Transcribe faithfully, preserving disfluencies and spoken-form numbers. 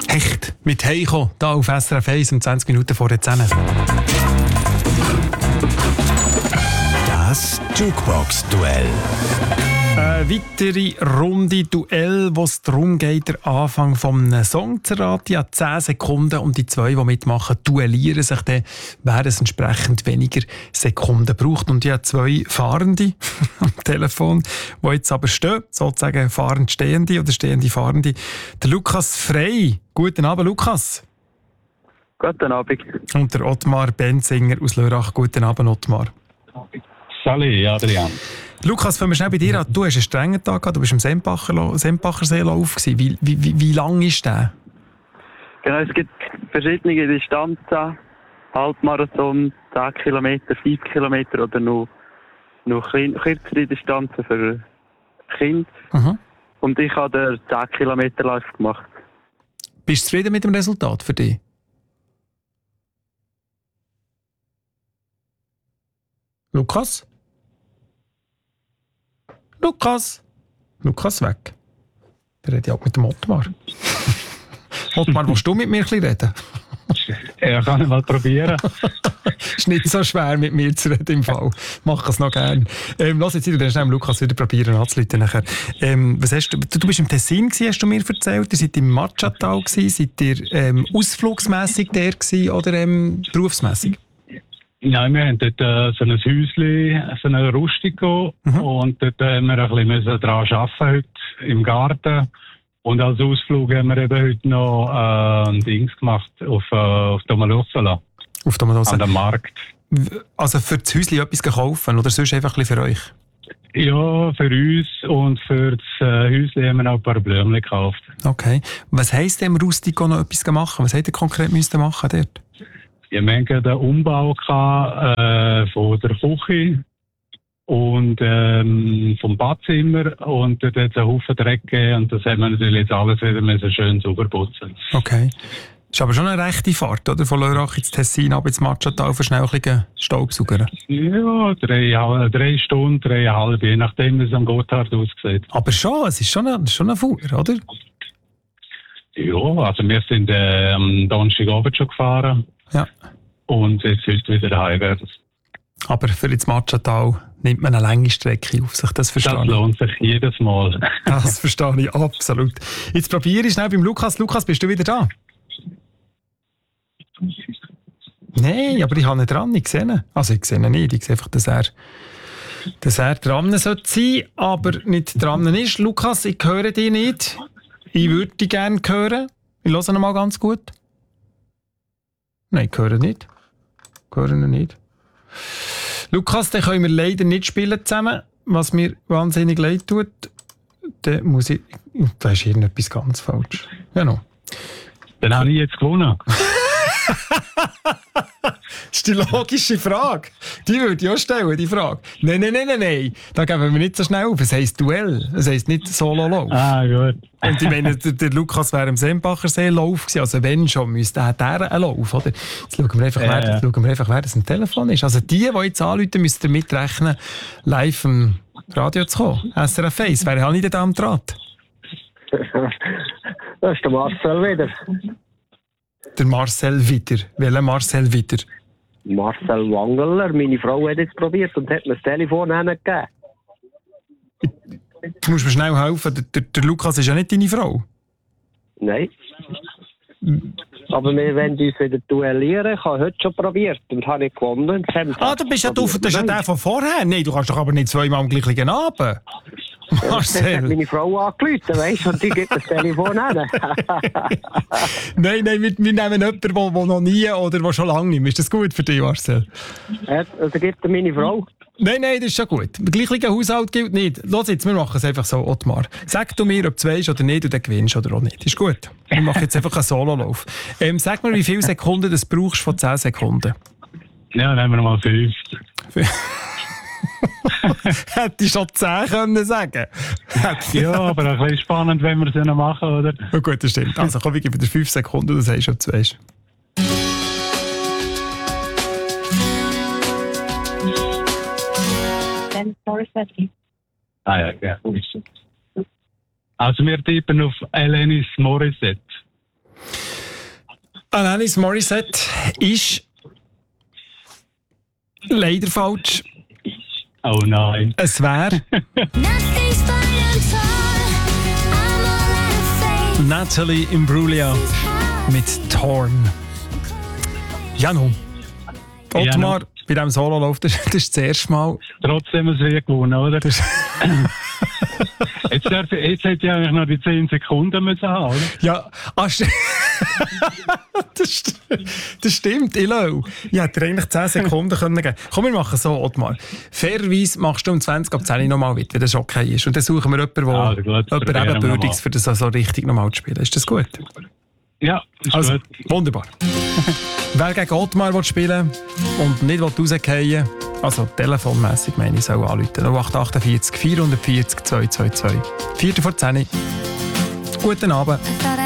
Hecht mit Heiko, hier auf S R F eins um zwanzig Minuten vor der zehn. Das Jukebox-Duell. Eine weitere Runde Duell, wo es darum geht, den Anfang eines Songs zu erraten. Ja, zehn Sekunden und die zwei, die mitmachen, duellieren sich dann, wer es entsprechend weniger Sekunden braucht. Und ja, zwei Fahrende am Telefon, die jetzt aber stehen, sozusagen fahrend Stehende oder stehende Fahrende. Der Lukas Frey. Guten Abend, Lukas. Guten Abend. Und der Ottmar Benzinger aus Lörrach. Guten Abend, Ottmar. Salut, Adrian. Lukas, fangen wir schnell bei dir an. Du hast einen strengen Tag gehabt, du bist im Sempacher, Sempacherseelauf gewesen. Wie, wie, wie, wie lang ist der? Genau, es gibt verschiedene Distanzen. Halbmarathon, zehn Kilometer, fünf Kilometer oder noch, noch klein, kürzere Distanzen für Kinder. Mhm. Und ich habe den zehn Kilometer Lauf gemacht. Bist du zufrieden mit dem Resultat für dich? Lukas? Lukas? Lukas weg. Der redet ja auch mit dem Ottmar. Ottmar, willst du mit mir ein bisschen reden? Ja, kann ich mal probieren. Ist nicht so schwer, mit mir zu reden im Fall. Mach es noch gerne. Ähm, lass jetzt, du dann schnell Lukas wieder probieren anzuleiten nachher. Ähm, was hast du, du bist im Tessin gewesen, hast du mir erzählt. Ihr seid im Matschattal gewesen. Seid ihr ähm, ausflugsmässig der gewesen oder ähm, berufsmässig? Nein, wir haben dort äh, so ein Häuschen, so ein Rustico. Mhm. Und dort haben wir ein bisschen daran arbeiten heute im Garten. Und als Ausflug haben wir eben heute noch äh, ein Dings gemacht auf, äh, auf Domalossala. Auf Domalossala? An dem Markt. Also für das Häuschen etwas kaufen oder sonst einfach ein bisschen für euch? Ja, für uns und für das äh, Häuschen haben wir auch ein paar Blümchen gekauft. Okay. Was heisst denn im Rustico noch etwas machen? Was hättet ihr konkret müssen machen dort? Ja, wir hatten den Umbau gehabt, äh, von der Küche und ähm, vom Badzimmer und dort hat es einen Haufen Dreck gegeben und das haben wir natürlich jetzt alles wieder müssen schön sauber putzen. Okay. Das ist aber schon eine rechte Fahrt, oder? Von Lörrach ins Tessin, ab ins Matschattal, für schnell ein bisschen Staubsaugern. Ja, drei, drei Stunden, dreieinhalb, je nachdem, wie es am Gotthard aussieht. Aber schon, es ist schon ein, schon ein Fuhr, oder? Ja, also wir sind äh, am Donnerstagabend schon gefahren. Ja. Und jetzt ist es wieder heim. Aber für das Matschattal nimmt man eine lange Strecke auf sich, das verstehe Das ich. lohnt sich jedes Mal. Das verstehe ich absolut. Jetzt probiere ich schnell beim Lukas. Lukas, bist du wieder da? Nein, aber ich habe ihn dran, ich sehe ihn. Also ich sehe ihn nicht, ich sehe einfach, dass er, dass er dran sollte sein, aber nicht dran ist. Lukas, ich höre dich nicht. Ich würde dich gerne hören. Ich höre ihn mal ganz gut. Nein, ich höre nicht. Ich höre ihn nicht. Lukas, den können wir leider nicht spielen zusammen, was mir wahnsinnig leid tut. Dann muss ich... Da ist irgendetwas ganz falsch. Genau. Dann habe ich jetzt gewonnen. Das ist die logische Frage. Die würde ich auch stellen, die Frage. Nein, nein, nein, nein, nein. Da geben wir nicht so schnell auf. Es heisst Duell. Es heisst nicht Solo-Lauf. Ah, gut. Und ich meine, der, der Lukas wäre im Sempachersee-Lauf gewesen. Also wenn schon, müsste er der einen Lauf, oder? Jetzt schauen wir einfach, ja, wer, ja. schauen wir einfach, wer das ein Telefon ist. Also die, die jetzt anrufen, müsst ihr mitrechnen, live im Radio zu kommen. S R F eins. Wer hat nicht da am Draht? Das ist der Marcel wieder. Der Marcel wieder. Welcher Marcel wieder? Marcel Wangeler. Meine Frau hat jetzt probiert und hat mir das Telefon hingegeben. Du musst mir schnell helfen. Der, der, der Lukas ist ja nicht deine Frau. Nein. Aber wir wollen uns wieder duellieren. Ich habe heute schon probiert und habe nicht gewonnen. Ah, du bist ja, du, das ist ja der von vorher. Nein, du kannst doch aber nicht zweimal am gleichen Abend. Marcel. Das hat meine Frau angerufen, weißt du, und die gibt das Telefon hin. Nein, nein, wir, wir nehmen jemanden, der noch nie oder der schon lange nicht. Ist das gut für dich, Marcel? Ja, also gibt er meine Frau. Nein, nein, das ist schon gut. Der gleiche Haushalt gilt nicht. Los jetzt, wir machen es einfach so, Ottmar. Sag du mir, ob du weißt oder nicht, und dann gewinnst oder auch nicht. Ist gut. Wir machen jetzt einfach einen Sololauf. Ähm, sag mir, wie viele Sekunden du brauchst von zehn Sekunden? Ja, nehmen wir mal fünf. Hätte ich schon zehn können sagen. Ja, aber ein bisschen spannend, wenn wir es noch machen, oder? Ja, gut, das stimmt. Also komm, ich gebe dir fünf Sekunden, das sagst du, ob du weißt. Ah ja, ja. Also wir tippen auf Alanis Morissette. Alanis Morissette ist leider falsch. Oh nein. Es wäre Natalie Imbruglia mit Torn. Janu, Ottmar, Janu. bei diesem Sololauf, das, das ist das erste Mal. Trotzdem ein Sieg gewonnen, oder? Das, Jetzt, darf, jetzt hätte ich eigentlich noch die zehn Sekunden müssen haben, oder? ja, ah, st- das, st- das stimmt, ich glaube. Ich hätte eigentlich zehn Sekunden können geben. Komm, wir machen so, Ottmar. Fairerweise machst du um zwanzig ab zehn nochmal mit, wenn das okay ist. Und dann suchen wir jemanden, der Also gut, jemand probieren wir ebenbürtiges mal. für das so richtig nochmal zu spielen. Ist das gut? Ja, ist Also, gut. wunderbar. Wer gegen Ottmar will spielen und nicht rausfallen will, also telefonmässig meine ich, soll anrufen. null acht achtundvierzig vierhundertvierzig zweihundertzweiundzwanzig. Viertel vor zehn. Guten Abend.